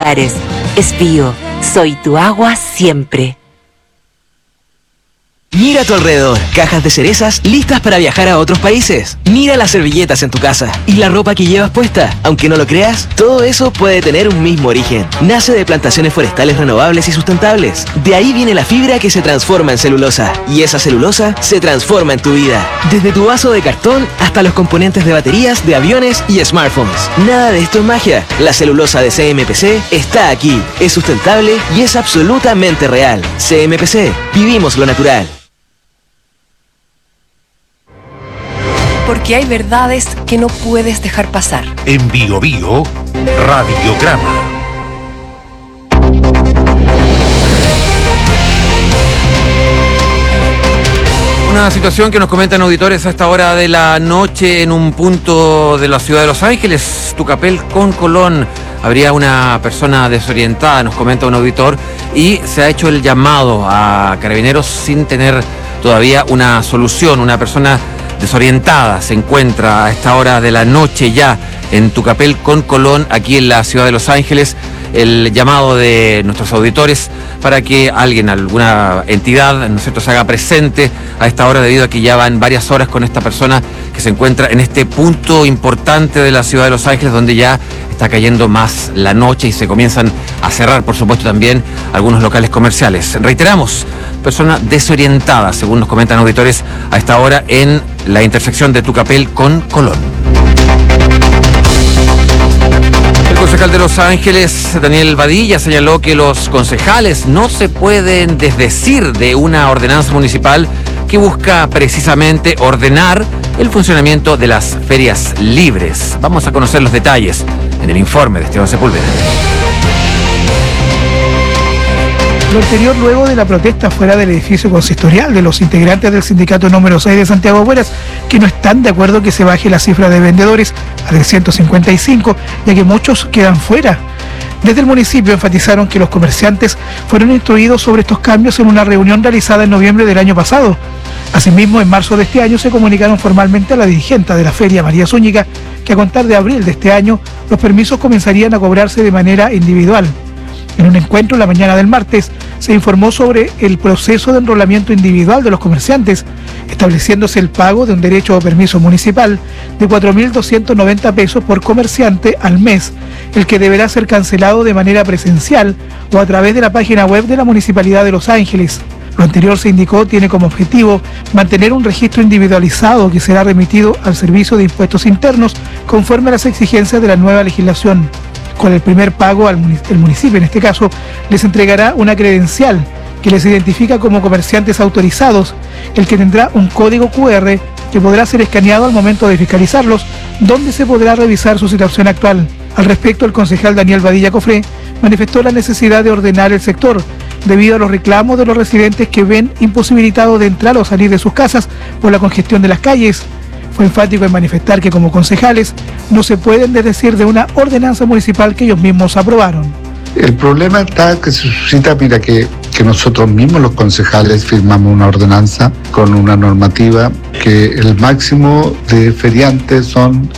Es Bio. Soy tu agua siempre. Mira a tu alrededor, cajas de cerezas listas para viajar a otros países. Mira las servilletas en tu casa y la ropa que llevas puesta. Aunque no lo creas, todo eso puede tener un mismo origen. Nace de plantaciones forestales renovables y sustentables. De ahí viene la fibra que se transforma en celulosa. Y esa celulosa se transforma en tu vida. Desde tu vaso de cartón hasta los componentes de baterías, de aviones y smartphones. Nada de esto es magia. La celulosa de CMPC está aquí. Es sustentable y es absolutamente real. CMPC. Vivimos lo natural. Porque hay verdades que no puedes dejar pasar. En Bio Bio, Radiograma. Una situación que nos comentan auditores a esta hora de la noche en un punto de la ciudad de Los Ángeles, Tucapel con Colón. Habría una persona desorientada, nos comenta un auditor, y se ha hecho el llamado a carabineros sin tener todavía una solución. Una persona desorientada se encuentra a esta hora de la noche ya en Tucapel con Colón, aquí en la ciudad de Los Ángeles. El llamado de nuestros auditores para que alguien, alguna entidad, ¿no es cierto?, se haga presente a esta hora, debido a que ya van varias horas con esta persona que se encuentra en este punto importante de la ciudad de Los Ángeles, donde ya está cayendo más la noche y se comienzan a cerrar, por supuesto, también algunos locales comerciales. Reiteramos, persona desorientada, según nos comentan auditores, a esta hora en la intersección de Tucapel con Colón. El concejal de Los Ángeles, Daniel Badilla, señaló que los concejales no se pueden desdecir de una ordenanza municipal que busca precisamente ordenar el funcionamiento de las ferias libres. Vamos a conocer los detalles en el informe de Esteban Sepúlveda. Lo anterior luego de la protesta fuera del edificio consistorial de los integrantes del sindicato número 6 de Santiago Bueras, que no están de acuerdo que se baje la cifra de vendedores a 355, ya que muchos quedan fuera. Desde el municipio enfatizaron que los comerciantes fueron instruidos sobre estos cambios en una reunión realizada en noviembre del año pasado. Asimismo, en marzo de este año se comunicaron formalmente a la dirigente de la feria, María Zúñiga, que a contar de abril de este año los permisos comenzarían a cobrarse de manera individual. En un encuentro la mañana del martes se informó sobre el proceso de enrolamiento individual de los comerciantes, estableciéndose el pago de un derecho o permiso municipal de 4.290 pesos por comerciante al mes, el que deberá ser cancelado de manera presencial o a través de la página web de la Municipalidad de Los Ángeles. Lo anterior, se indicó, tiene como objetivo mantener un registro individualizado que será remitido al Servicio de Impuestos Internos conforme a las exigencias de la nueva legislación. Con el primer pago, el municipio en este caso les entregará una credencial que les identifica como comerciantes autorizados, el que tendrá un código QR que podrá ser escaneado al momento de fiscalizarlos, donde se podrá revisar su situación actual. Al respecto, el concejal Daniel Badilla Cofré manifestó la necesidad de ordenar el sector debido a los reclamos de los residentes que ven imposibilitados de entrar o salir de sus casas por la congestión de las calles. Fue enfático en manifestar que como concejales no se pueden desdecir de una ordenanza municipal que ellos mismos aprobaron. El problema está que se suscita, mira, que nosotros mismos los concejales firmamos una ordenanza con una normativa que el máximo de feriantes son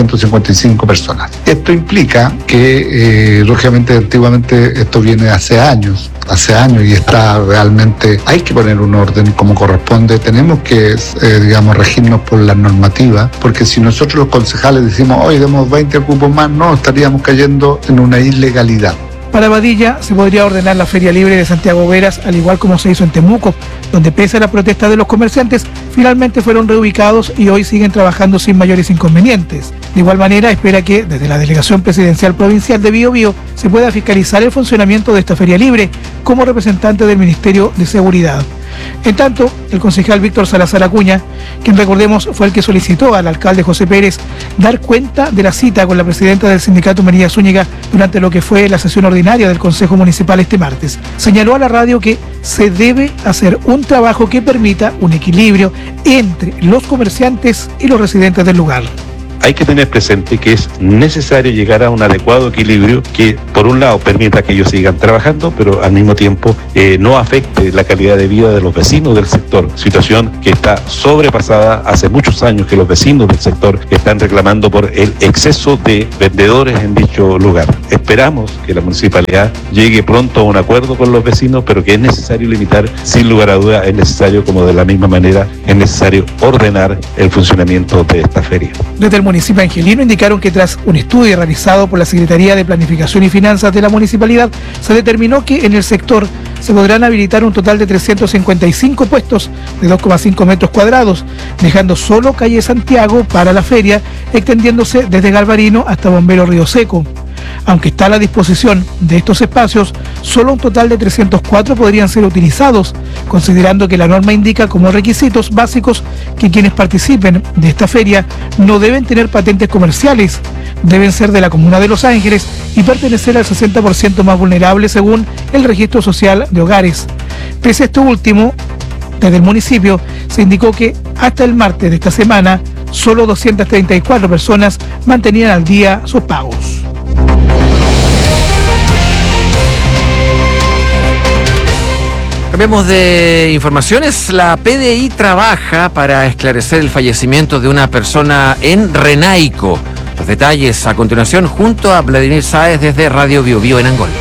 355 personas. Esto implica que, lógicamente, antiguamente esto viene hace años y está realmente, hay que poner un orden como corresponde, tenemos que, regirnos por la normativa, porque si nosotros los concejales decimos, hoy demos 20 cupos más, no, estaríamos cayendo en una ilegalidad. Para Badilla, se podría ordenar la Feria Libre de Santiago Veras, al igual como se hizo en Temuco, donde pese a la protesta de los comerciantes, finalmente fueron reubicados y hoy siguen trabajando sin mayores inconvenientes. De igual manera, espera que desde la Delegación Presidencial Provincial de Bio Bio se pueda fiscalizar el funcionamiento de esta Feria Libre como representante del Ministerio de Seguridad. En tanto, el concejal Víctor Salazar Acuña, quien recordemos fue el que solicitó al alcalde José Pérez dar cuenta de la cita con la presidenta del sindicato María Zúñiga durante lo que fue la sesión ordinaria del Consejo Municipal este martes, señaló a la radio que se debe hacer un trabajo que permita un equilibrio entre los comerciantes y los residentes del lugar. hay que tener presente que es necesario llegar a un adecuado equilibrio que, por un lado, permita que ellos sigan trabajando, pero al mismo tiempo no afecte la calidad de vida de los vecinos del sector, situación que está sobrepasada. Hace muchos años que los vecinos del sector están reclamando por el exceso de vendedores en dicho lugar. Esperamos que la municipalidad llegue pronto a un acuerdo con los vecinos, pero que es necesario limitar, sin lugar a duda, es necesario, como de la misma manera, es necesario ordenar el funcionamiento de esta feria. Desde el municipio angelino indicaron que tras un estudio realizado por la Secretaría de Planificación y Finanzas de la municipalidad, se determinó que en el sector se podrán habilitar un total de 355 puestos de 2,5 metros cuadrados, dejando solo calle Santiago para la feria, extendiéndose desde Galvarino hasta Bombero Río Seco. Aunque está a la disposición de estos espacios, solo un total de 304 podrían ser utilizados, considerando que la norma indica como requisitos básicos que quienes participen de esta feria no deben tener patentes comerciales, deben ser de la comuna de Los Ángeles y pertenecer al 60% más vulnerable según el Registro Social de Hogares. Pese a esto último, desde el municipio se indicó que hasta el martes de esta semana, solo 234 personas mantenían al día sus pagos. Cambiamos de informaciones. La PDI trabaja para esclarecer el fallecimiento de una persona en Renaico. Los detalles a continuación junto a Vladimir Sáez desde Radio Bio Bio en Angol.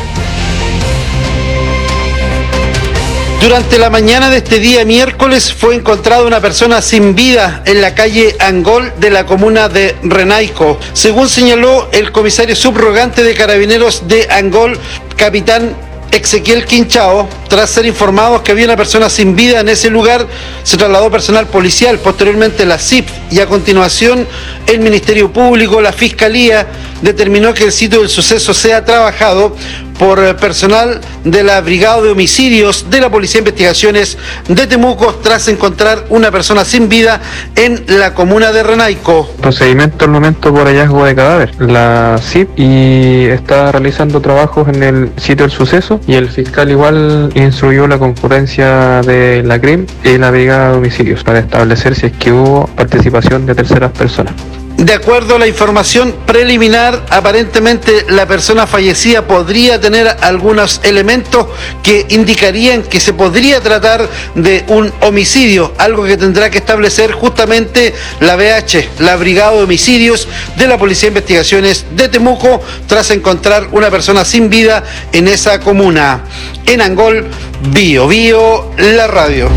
Durante la mañana de este día miércoles fue encontrada una persona sin vida en la calle Angol de la comuna de Renaico. Según señaló el comisario subrogante de Carabineros de Angol, capitán Ezequiel Quinchao, tras ser informados que había una persona sin vida en ese lugar, se trasladó personal policial, posteriormente la CIP y a continuación el Ministerio Público, la Fiscalía, determinó que el sitio del suceso sea trabajado por personal de la Brigada de Homicidios de la Policía de Investigaciones de Temuco tras encontrar una persona sin vida en la comuna de Renaico. Procedimiento al momento por hallazgo de cadáver. La CIP y está realizando trabajos en el sitio del suceso y el fiscal igual instruyó la concurrencia de la CRIM y la Brigada de Homicidios para establecer si es que hubo participación de terceras personas. De acuerdo a la información preliminar, aparentemente la persona fallecida podría tener algunos elementos que indicarían que se podría tratar de un homicidio, algo que tendrá que establecer justamente la BH, la Brigada de Homicidios de la Policía de Investigaciones de Temuco, tras encontrar una persona sin vida en esa comuna. En Angol, Bio Bio, la radio.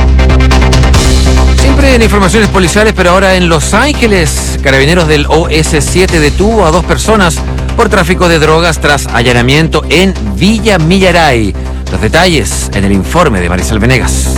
Siempre en informaciones policiales, pero ahora en Los Ángeles, Carabineros del OS7 detuvo a 2 personas por tráfico de drogas tras allanamiento en Villa Millaray. Los detalles en el informe de Marisol Venegas.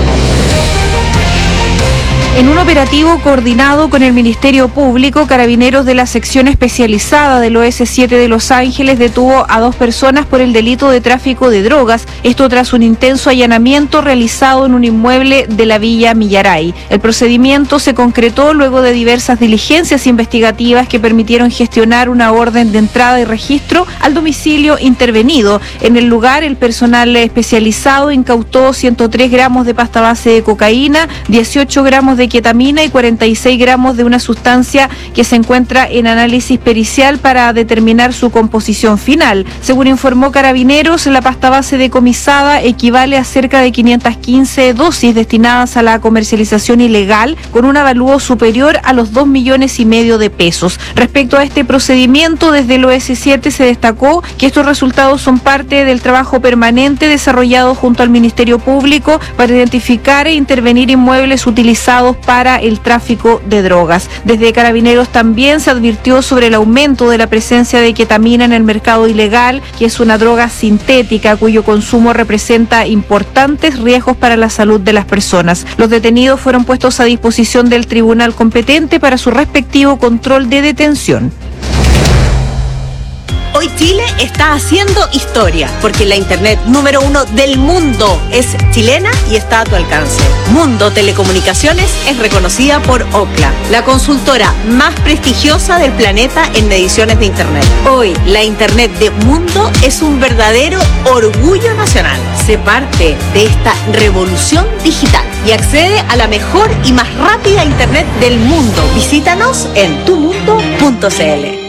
En un operativo coordinado con el Ministerio Público, Carabineros de la sección especializada del OS7 de Los Ángeles detuvo a 2 personas por el delito de tráfico de drogas, esto tras un intenso allanamiento realizado en un inmueble de la Villa Millaray. El procedimiento se concretó luego de diversas diligencias investigativas que permitieron gestionar una orden de entrada y registro al domicilio intervenido. En el lugar, el personal especializado incautó 103 gramos de pasta base de cocaína, 18 gramos de ketamina y 46 gramos de una sustancia que se encuentra en análisis pericial para determinar su composición final. Según informó Carabineros, la pasta base decomisada equivale a cerca de 515 dosis destinadas a la comercialización ilegal con un avalúo superior a los 2,5 millones de pesos. Respecto a este procedimiento, desde el OS7 se destacó que estos resultados son parte del trabajo permanente desarrollado junto al Ministerio Público para identificar e intervenir inmuebles utilizados para el tráfico de drogas. Desde Carabineros también se advirtió sobre el aumento de la presencia de ketamina en el mercado ilegal, que es una droga sintética cuyo consumo representa importantes riesgos para la salud de las personas. Los detenidos fueron puestos a disposición del tribunal competente para su respectivo control de detención. Hoy Hoy Chile está haciendo historia, porque la Internet número 1 del mundo es chilena y está a tu alcance. Mundo Telecomunicaciones es reconocida por Ookla, la consultora más prestigiosa del planeta en mediciones de Internet. Hoy, la Internet de Mundo es un verdadero orgullo nacional. Sé parte de esta revolución digital y accede a la mejor y más rápida Internet del mundo. Visítanos en tumundo.cl.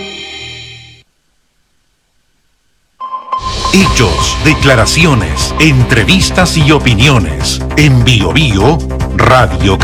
Hechos, declaraciones, entrevistas y opiniones. En Bio Bio Radio